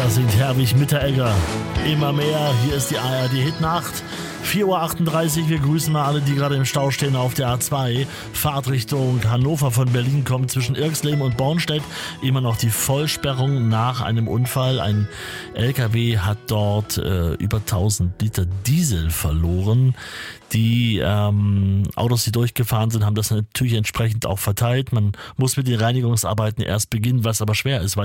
Das singt Herwig Mitteregger. Immer mehr. Hier ist die ARD Hitnacht. 4:38 Uhr. Wir grüßen mal alle, die gerade im Stau stehen auf der A2. Fahrtrichtung Hannover von Berlin kommt zwischen Irxleben und Bornstedt. Immer noch die Vollsperrung nach einem Unfall. Ein LKW hat dort über 1000 Liter Diesel verloren. Die Autos, die durchgefahren sind, haben das natürlich entsprechend auch verteilt. Man muss mit den Reinigungsarbeiten erst beginnen, was aber schwer ist, weil